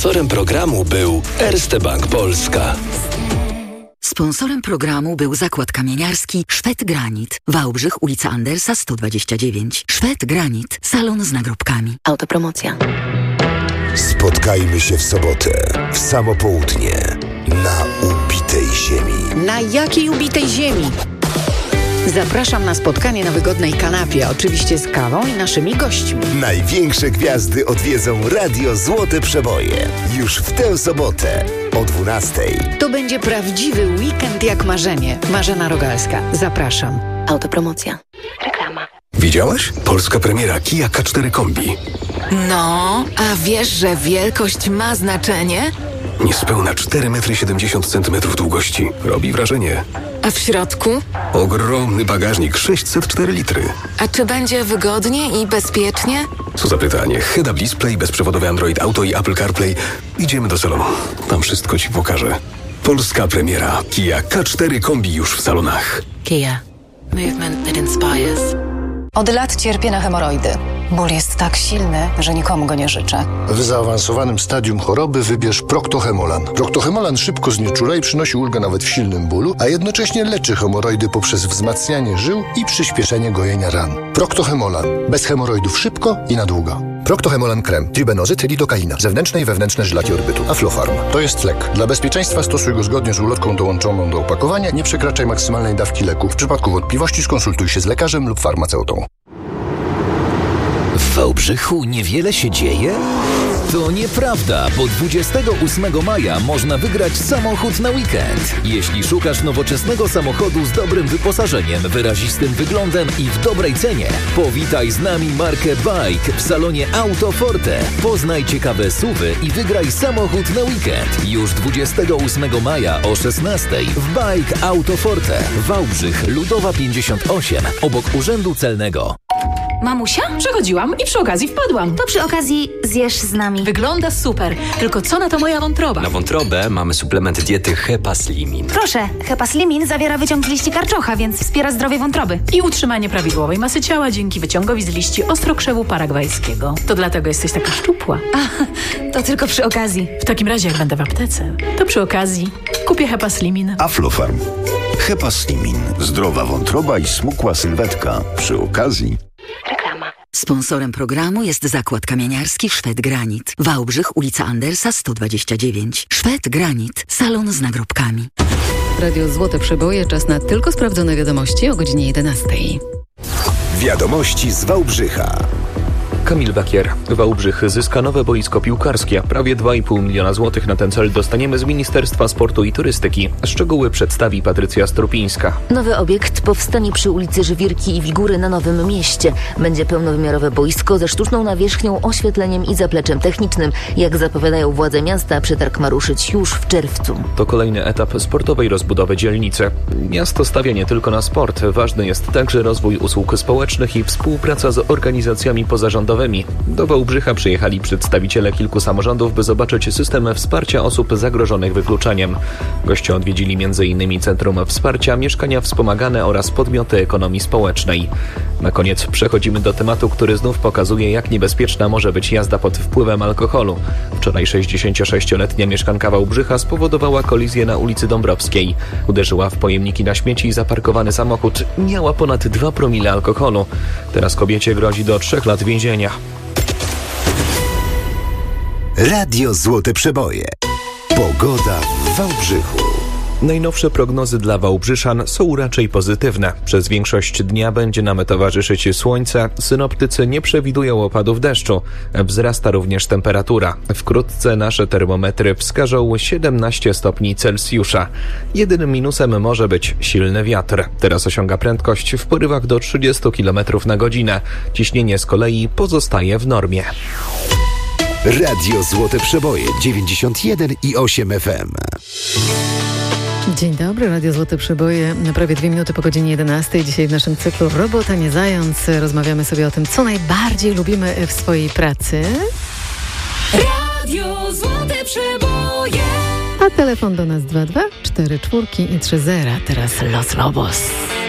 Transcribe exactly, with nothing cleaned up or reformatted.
Sponsorem programu był Erste Bank Polska. Sponsorem programu był zakład kamieniarski Szwed Granit. Wałbrzych, ulica Andersa sto dwadzieścia dziewięć. Szwed Granit. Salon z nagrobkami. Autopromocja. Spotkajmy się w sobotę, w samo południe, na ubitej ziemi. Na jakiej ubitej ziemi? Zapraszam na spotkanie na wygodnej kanapie, oczywiście z kawą i naszymi gośćmi. Największe gwiazdy odwiedzą Radio Złote Przeboje. Już w tę sobotę o dwunastej. To będzie prawdziwy weekend jak marzenie. Marzena Rogalska. Zapraszam. Autopromocja. Reklama. Widziałaś? Polska premiera Kia K cztery Kombi. No, a wiesz, że wielkość ma znaczenie? Niespełna cztery metry siedemdziesiąt centymetrów długości. Robi wrażenie. A w środku? Ogromny bagażnik, sześćset cztery litry. A czy będzie wygodnie i bezpiecznie? Co za pytanie. Head-up display, bezprzewodowy Android Auto i Apple CarPlay. Idziemy do salonu. Tam wszystko ci pokażę. Polska premiera Kia K cztery Kombi już w salonach. Kia. Movement that inspires. Od lat cierpię na hemoroidy. Ból jest tak silny, że nikomu go nie życzę. W zaawansowanym stadium choroby wybierz Proctohemolan. Proctohemolan szybko znieczula i przynosi ulgę nawet w silnym bólu, a jednocześnie leczy hemoroidy poprzez wzmacnianie żył i przyspieszenie gojenia ran. Proctohemolan. Bez hemoroidów szybko i na długo. Proctohemolan krem, tribenozyt, lidokaina, zewnętrzne i wewnętrzne żylaki odbytu, Aflofarm. To jest lek. Dla bezpieczeństwa stosuj go zgodnie z ulotką dołączoną do opakowania. Nie przekraczaj maksymalnej dawki leku. W przypadku wątpliwości skonsultuj się z lekarzem lub farmaceutą. W Wałbrzychu niewiele się dzieje? To nieprawda, bo dwudziestego ósmego maja można wygrać samochód na weekend. Jeśli szukasz nowoczesnego samochodu z dobrym wyposażeniem, wyrazistym wyglądem i w dobrej cenie, powitaj z nami markę Bike w salonie Autoforte. Poznaj ciekawe S U V-y i wygraj samochód na weekend. Już dwudziestego ósmego maja o szesnastej w Bike Autoforte. Wałbrzych, Ludowa pięćdziesiąt osiem, obok Urzędu Celnego. Mamusia? Przechodziłam i przy okazji wpadłam. To przy okazji zjesz z nami. Wygląda super, tylko co na to moja wątroba? Na wątrobę mamy suplement diety Hepaslimin. Proszę, Hepaslimin zawiera wyciąg z liści karczocha, więc wspiera zdrowie wątroby. I utrzymanie prawidłowej masy ciała dzięki wyciągowi z liści ostrokrzewu paragwajskiego. To dlatego jesteś taka szczupła. A, to tylko przy okazji. W takim razie jak będę w aptece, to przy okazji kupię Hepaslimin. Aflofarm. Hepaslimin. Zdrowa wątroba i smukła sylwetka. Przy okazji... Reklama. Sponsorem programu jest zakład kamieniarski Szwed Granit. Wałbrzych, ulica Andersa sto dwadzieścia dziewięć. Szwed Granit. Salon z nagrobkami. Radio Złote Przeboje. Czas na tylko sprawdzone wiadomości o godzinie jedenastej. Wiadomości z Wałbrzycha. Kamil Bakier. Wałbrzych zyska nowe boisko piłkarskie. Prawie dwa i pół miliona złotych na ten cel dostaniemy z Ministerstwa Sportu i Turystyki. Szczegóły przedstawi Patrycja Strupińska. Nowy obiekt powstanie przy ulicy Żwirki i Wigury na Nowym Mieście. Będzie pełnowymiarowe boisko ze sztuczną nawierzchnią, oświetleniem i zapleczem technicznym. Jak zapowiadają władze miasta, przetarg ma ruszyć już w czerwcu. To kolejny etap sportowej rozbudowy dzielnicy. Miasto stawia nie tylko na sport. Ważny jest także rozwój usług społecznych i współpraca z organizacjami pozarządowymi. Do Wałbrzycha przyjechali przedstawiciele kilku samorządów, by zobaczyć system wsparcia osób zagrożonych wykluczeniem. Goście odwiedzili m in Centrum Wsparcia, mieszkania wspomagane oraz podmioty ekonomii społecznej. Na koniec przechodzimy do tematu, który znów pokazuje, jak niebezpieczna może być jazda pod wpływem alkoholu. Wczoraj sześćdziesięciosześcioletnia mieszkanka Wałbrzycha spowodowała kolizję na ulicy Dąbrowskiej. Uderzyła w pojemniki na śmieci i zaparkowany samochód. Miała ponad dwa promile alkoholu. Teraz kobiecie grozi do trzech lat więzienia. Radio Złote Przeboje. Pogoda w Wałbrzychu. Najnowsze prognozy dla Wałbrzyszan są raczej pozytywne. Przez większość dnia będzie nam towarzyszyć słońce. Synoptycy nie przewidują opadów deszczu. Wzrasta również temperatura. Wkrótce nasze termometry wskażą siedemnaście stopni Celsjusza. Jedynym minusem może być silny wiatr. Teraz osiąga prędkość w porywach do trzydziestu kilometrów na godzinę. Ciśnienie z kolei pozostaje w normie. Radio Złote Przeboje dziewięćdziesiąt jeden i osiem F M. Dzień dobry, Radio Złote Przeboje. Prawie dwie minuty po godzinie jedenastej. Dzisiaj w naszym cyklu Robota nie zając rozmawiamy sobie o tym, co najbardziej lubimy w swojej pracy. Radio Złote Przeboje. A telefon do nas dwa dwa cztery cztery i trzy zero. Teraz Los Lobos.